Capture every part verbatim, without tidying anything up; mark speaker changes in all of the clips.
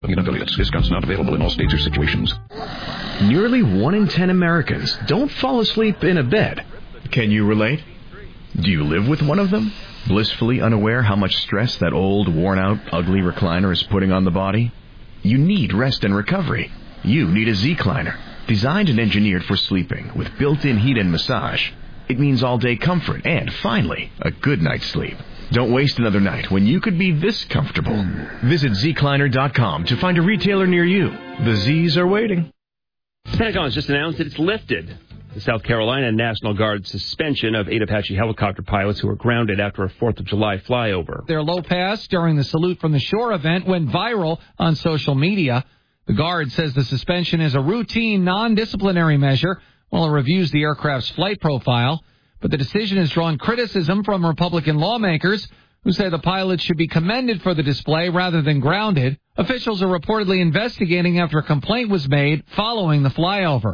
Speaker 1: and affiliates. Discounts not available in all states or situations.
Speaker 2: Nearly one in ten Americans don't fall asleep in a bed. Can you relate? Do you live with one of them? Blissfully unaware how much stress that old, worn-out, ugly recliner is putting on the body? You need rest and recovery. You need a Z-Cliner, designed and engineered for sleeping with built-in heat and massage. It means all-day comfort and, finally, a good night's sleep. Don't waste another night when you could be this comfortable. Visit Z Cliner dot com to find a retailer near you. The Z's are waiting.
Speaker 3: The Pentagon has just announced that it's lifted the South Carolina National Guard suspension of eight Apache helicopter pilots who were grounded after a fourth of July flyover.
Speaker 4: Their low pass during the Salute from the Shore event went viral on social media. The Guard says the suspension is a routine, non-disciplinary measure while it reviews the aircraft's flight profile. But the decision has drawn criticism from Republican lawmakers who say the pilots should be commended for the display rather than grounded. Officials are reportedly investigating after a complaint was made following the flyover.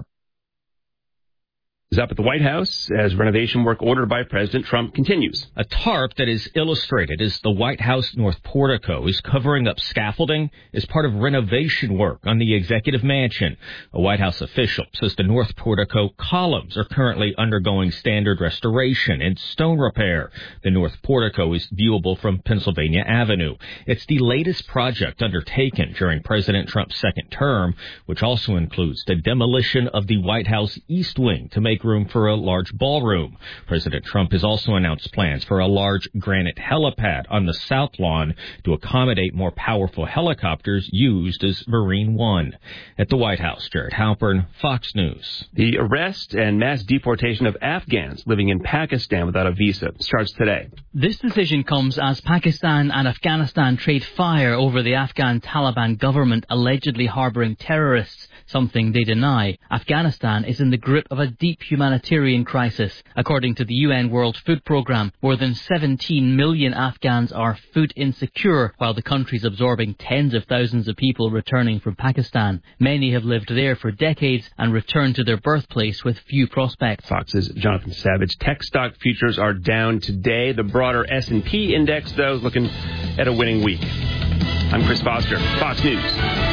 Speaker 3: Is up at the White House as renovation work ordered by President Trump continues.
Speaker 5: A tarp that is illustrated as the White House North Portico is covering up scaffolding as part of renovation work on the executive mansion. A White House official says the North Portico columns are currently undergoing standard restoration and stone repair. The North Portico is viewable from Pennsylvania Avenue. It's the latest project undertaken during President Trump's second term, which also includes the demolition of the White House East Wing to make room for a large ballroom. President Trump has also announced plans for a large granite helipad on the South Lawn to accommodate more powerful helicopters used as Marine One. At the White House, Jared Halpern, Fox News.
Speaker 3: The arrest and mass deportation of Afghans living in Pakistan without a visa starts today.
Speaker 6: This decision comes as Pakistan and Afghanistan trade fire over the Afghan Taliban government allegedly harboring terrorists, something they deny. Afghanistan is in the grip of a deep humanitarian crisis. According to the U N World Food Programme, more than seventeen million Afghans are food insecure, while the country is absorbing tens of thousands of people returning from Pakistan. Many have lived there for decades and returned to their birthplace with few prospects.
Speaker 3: Fox's Jonathan Savage. Tech stock futures are down today. The broader S and P index, though, is looking at a winning week. I'm Chris Foster, Fox News.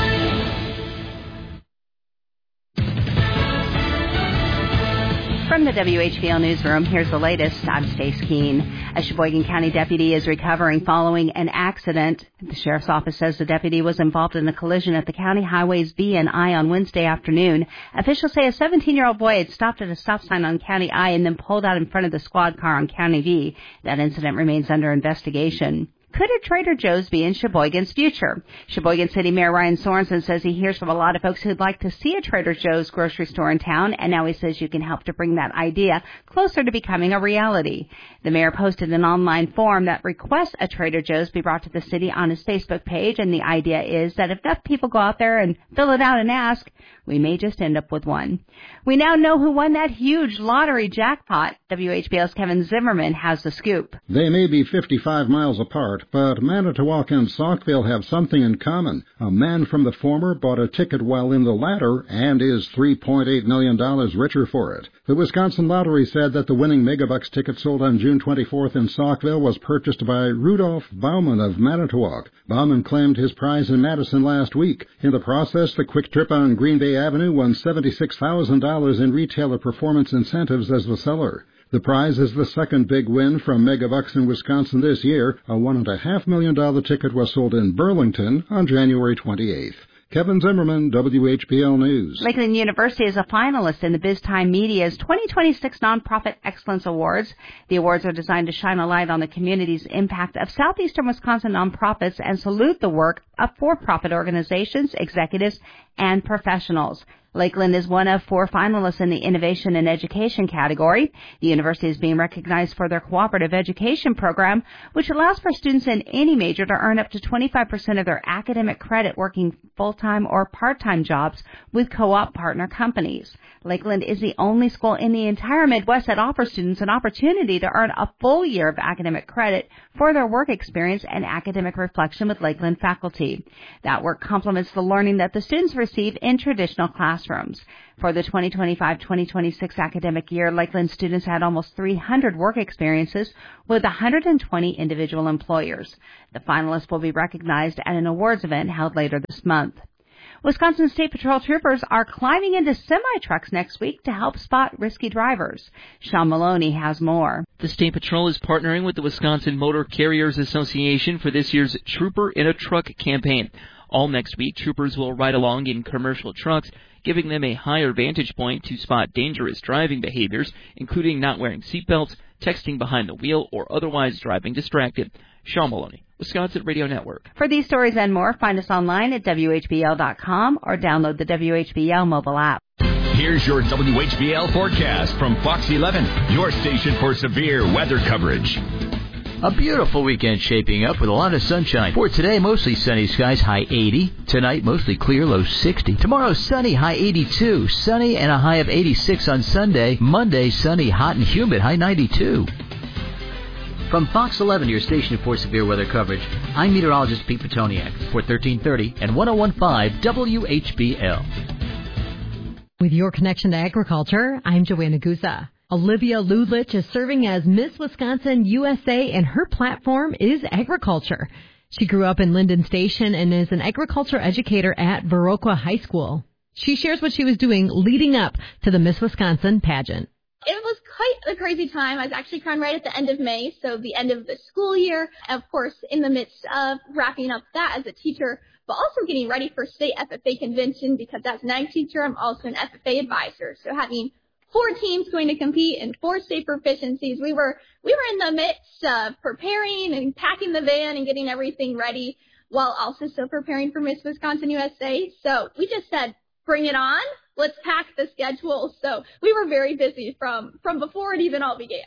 Speaker 7: From the W H B L Newsroom, here's the latest. I'm Stace Keene. A Sheboygan County deputy is recovering following an accident. The sheriff's office says the deputy was involved in a collision at the county highways B and I on Wednesday afternoon. Officials say a seventeen-year-old boy had stopped at a stop sign on County I and then pulled out in front of the squad car on County V. That incident remains under investigation. Could a Trader Joe's be in Sheboygan's future? Sheboygan City Mayor Ryan Sorensen says he hears from a lot of folks who'd like to see a Trader Joe's grocery store in town, and now he says you can help to bring that idea closer to becoming a reality. The mayor posted an online form that requests a Trader Joe's be brought to the city on his Facebook page, and the idea is that if enough people go out there and fill it out and ask, we may just end up with one. We now know who won that huge lottery jackpot. W H B L's Kevin Zimmerman has the scoop.
Speaker 8: They may be fifty-five miles apart, but Manitowoc and Saukville have something in common. A man from the former bought a ticket while in the latter and is three point eight million dollars richer for it. The Wisconsin Lottery said that the winning Megabucks ticket sold on June twenty-fourth in Saukville was purchased by Rudolph Bauman of Manitowoc. Bauman claimed his prize in Madison last week. In the process, the Quick Trip on Green Bay Avenue won seventy-six thousand dollars in retailer performance incentives as the seller. The prize is the second big win from Megabucks in Wisconsin this year. A one point five million dollars ticket was sold in Burlington on January twenty-eighth. Kevin Zimmerman, W H B L News.
Speaker 7: Lakeland University is a finalist in the BizTime Media's twenty twenty-six Nonprofit Excellence Awards. The awards are designed to shine a light on the community's impact of southeastern Wisconsin nonprofits and salute the work of for-profit organizations, executives, and professionals. Lakeland is one of four finalists in the Innovation in Education category. The university is being recognized for their cooperative education program, which allows for students in any major to earn up to twenty-five percent of their academic credit working full-time or part-time jobs with co-op partner companies. Lakeland is the only school in the entire Midwest that offers students an opportunity to earn a full year of academic credit for their work experience and academic reflection with Lakeland faculty. That work complements the learning that the students receive in traditional classrooms. classrooms. For the twenty twenty-five twenty twenty-six academic year, Lakeland students had almost three hundred work experiences with one hundred twenty individual employers. The finalists will be recognized at an awards event held later this month. Wisconsin State Patrol troopers are climbing into semi-trucks next week to help spot risky drivers. Sean Maloney has more.
Speaker 9: The State Patrol is partnering with the Wisconsin Motor Carriers Association for this year's Trooper in a Truck campaign. All next week, troopers will ride along in commercial trucks, giving them a higher vantage point to spot dangerous driving behaviors, including not wearing seatbelts, texting behind the wheel, or otherwise driving distracted. Sean Maloney, Wisconsin Radio Network.
Speaker 7: For these stories and more, find us online at W H B L dot com or download the W H B L mobile app.
Speaker 1: Here's your W H B L forecast from Fox eleven, your station for severe weather coverage.
Speaker 10: A beautiful weekend shaping up with a lot of sunshine. For today, mostly sunny skies, high eighty. Tonight, mostly clear, low sixty. Tomorrow, sunny, high eighty-two. Sunny and a high of eighty-six on Sunday. Monday, sunny, hot and humid, high ninety-two. From Fox eleven, your station for severe weather coverage, I'm meteorologist Pete Petoniak for thirteen thirty and one oh one point five W H B L.
Speaker 11: With your connection to agriculture, I'm Joanna Guza. Olivia Lulich is serving as Miss Wisconsin U S A, and her platform is agriculture. She grew up in Linden Station and is an agriculture educator at Viroqua High School. She shares what she was doing leading up to the Miss Wisconsin pageant.
Speaker 12: It was quite a crazy time. I was actually crowned right at the end of May, so the end of the school year. Of course, in the midst of wrapping up that as a teacher, but also getting ready for state F F A convention, because as an ag teacher, I'm also an F F A advisor. So having four teams going to compete in four state proficiencies, we were we were in the midst of preparing and packing the van and getting everything ready, while also still preparing for Miss Wisconsin U S A. So we just said, bring it on. Let's pack the schedule. So we were very busy from, from before it even all began.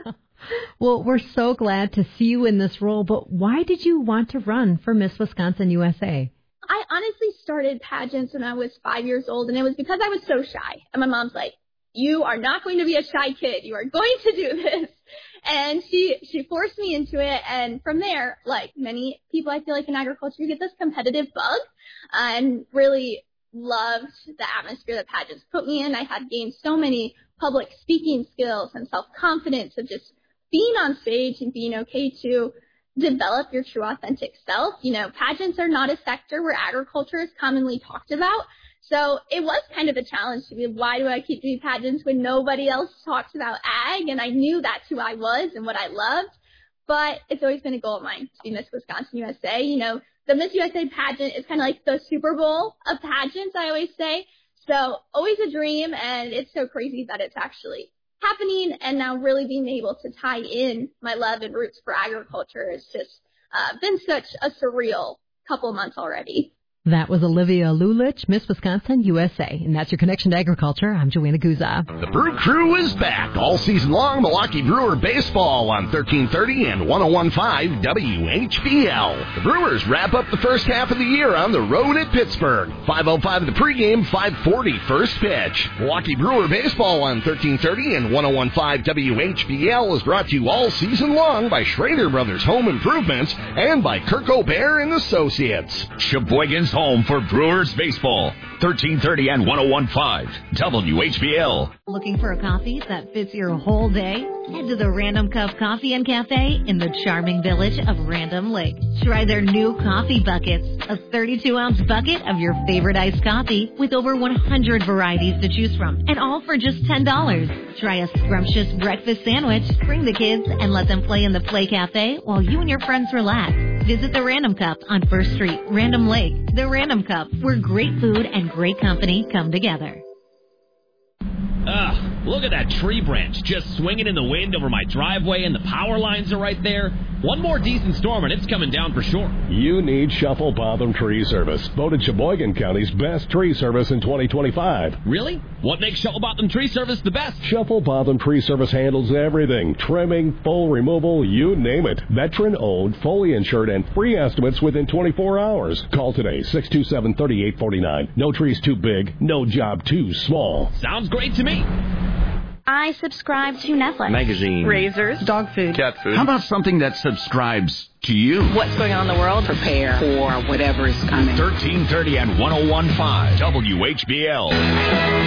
Speaker 11: Well, we're so glad to see you in this role, but why did you want to run for Miss Wisconsin U S A?
Speaker 12: I honestly started pageants when I was five years old, and it was because I was so shy. And my mom's like, you are not going to be a shy kid. You are going to do this. And she, she forced me into it. And from there, like many people, I feel like in agriculture, you get this competitive bug, uh, and really loved the atmosphere that pageants put me in. I had gained so many public speaking skills and self-confidence of just being on stage and being okay to develop your true authentic self. You know, pageants are not a sector where agriculture is commonly talked about. So it was kind of a challenge to be, why do I keep doing pageants when nobody else talks about ag? And I knew that's who I was and what I loved. But it's always been a goal of mine to be Miss Wisconsin U S A. You know, the Miss U S A pageant is kind of like the Super Bowl of pageants, I always say. So always a dream, and it's so crazy that it's actually happening, and now really being able to tie in my love and roots for agriculture has just uh, been such a surreal couple months already.
Speaker 11: That was Olivia Lulich, Miss Wisconsin U S A. And that's your connection to agriculture. I'm Joanna Guza.
Speaker 1: The Brew Crew is back all season long. Milwaukee Brewer baseball on thirteen thirty and one oh one point five W H B L. The Brewers wrap up the first half of the year on the road at Pittsburgh. five oh five the pregame, five forty first pitch. Milwaukee Brewer baseball on thirteen thirty and one oh one point five W H B L is brought to you all season long by Schrader Brothers Home Improvements and by Kirk O'Bear and Associates. Sheboygan's home for Brewers baseball. thirteen thirty and one oh one point five W H B L.
Speaker 13: Looking for a coffee that fits your whole day? Head to the Random Cup Coffee and Cafe in the charming village of Random Lake. Try their new coffee buckets, a thirty-two ounce bucket of your favorite iced coffee with over one hundred varieties to choose from, and all for just ten dollars. Try a scrumptious breakfast sandwich, bring the kids, and let them play in the Play Cafe while you and your friends relax. Visit the Random Cup on First Street, Random Lake. The Random Cup, where great food and great company come together.
Speaker 14: Ugh, look at that tree branch just swinging in the wind over my driveway, and the power lines are right there. One more decent storm and it's coming down for sure.
Speaker 15: You need Shuffle Botham Tree Service, voted Sheboygan County's best tree service in twenty twenty-five.
Speaker 14: Really? What makes Shuffle Botham Tree Service the best?
Speaker 15: Shuffle Botham Tree Service handles everything. Trimming, full removal, you name it. Veteran-owned, fully insured, and free estimates within twenty-four hours. Call today, six two seven, three eight four nine. No tree's too big, no job too small.
Speaker 14: Sounds great to me.
Speaker 16: I subscribe to Netflix.
Speaker 17: Magazine.
Speaker 16: Razors.
Speaker 17: Dog food.
Speaker 18: Cat food.
Speaker 17: How about something that subscribes to you?
Speaker 16: What's going on in the world?
Speaker 19: Prepare for whatever is coming.
Speaker 1: thirteen thirty and one oh one point five W H B L.